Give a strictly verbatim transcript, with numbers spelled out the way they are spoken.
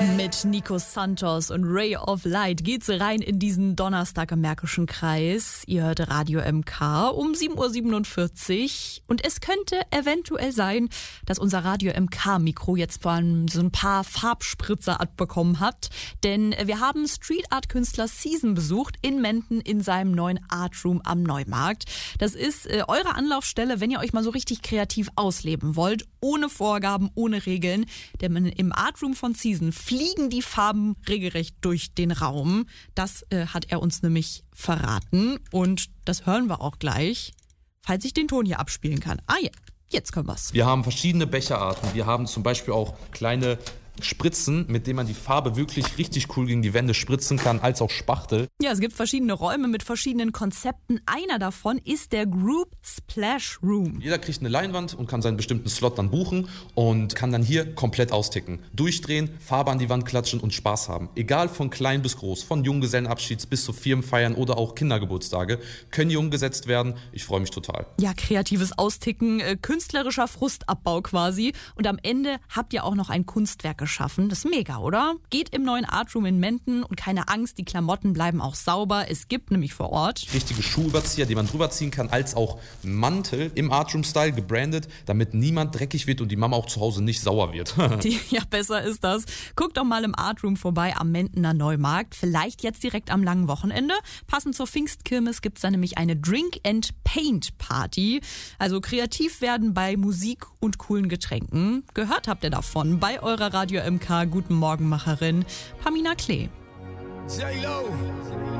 Mit Nico Santos und Ray of Light geht's rein in diesen Donnerstag im Märkischen Kreis. Ihr hört Radio M K um sieben Uhr siebenundvierzig und es könnte eventuell sein, dass unser Radio M K-Mikro jetzt von so ein paar Farbspritzer abbekommen hat, denn wir haben Street Art Künstler Season besucht in Menden in seinem neuen Art Room am Neumarkt. Das ist äh, eure Anlaufstelle, wenn ihr euch mal so richtig kreativ ausleben wollt, ohne Vorgaben, ohne Regeln, denn im Art Room von Season fliegen die Farben regelrecht durch den Raum. Das äh, hat er uns nämlich verraten und das hören wir auch gleich, falls ich den Ton hier abspielen kann. Ah ja, jetzt können wir's. Wir haben verschiedene Becherarten. Wir haben zum Beispiel auch kleine Spritzen, mit denen man die Farbe wirklich richtig cool gegen die Wände spritzen kann, als auch Spachtel. Ja, es gibt verschiedene Räume mit verschiedenen Konzepten. Einer davon ist der Group Splash Room. Jeder kriegt eine Leinwand und kann seinen bestimmten Slot dann buchen und kann dann hier komplett austicken. Durchdrehen, Farbe an die Wand klatschen und Spaß haben. Egal von klein bis groß, von Junggesellenabschieds bis zu Firmenfeiern oder auch Kindergeburtstage, können hier umgesetzt werden. Ich freue mich total. Ja, kreatives Austicken, äh, künstlerischer Frustabbau quasi. Und am Ende habt ihr auch noch ein Kunstwerk geschaffen. Das ist mega, oder? Geht im neuen Art Room in Menden und keine Angst, die Klamotten bleiben auch sauber. Es gibt nämlich vor Ort richtige Schuhüberzieher, die man drüber ziehen kann, als auch Mantel im Art Room Style gebrandet, damit niemand dreckig wird und die Mama auch zu Hause nicht sauer wird. die, ja, besser ist das. Guckt doch mal im Art Room vorbei am Mendener Neumarkt. Vielleicht jetzt direkt am langen Wochenende. Passend zur Pfingstkirmes gibt es da nämlich eine Drink and Paint Party. Also kreativ werden bei Musik und coolen Getränken. Gehört habt ihr davon bei eurer Radio M K Guten Morgen Macherin Pamina Klee. J-Lo.